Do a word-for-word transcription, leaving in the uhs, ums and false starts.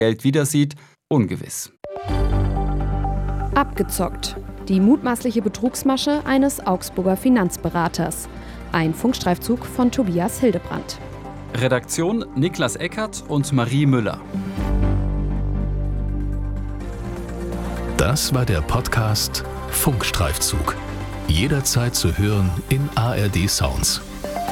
Geld wieder sieht, ungewiss. Abgezockt. Die mutmaßliche Betrugsmasche eines Augsburger Finanzberaters. Ein Funkstreifzug von Tobias Hildebrandt. Redaktion Niklas Eckert und Marie Müller. Das war der Podcast Funkstreifzug. Jederzeit zu hören in A R D Sounds.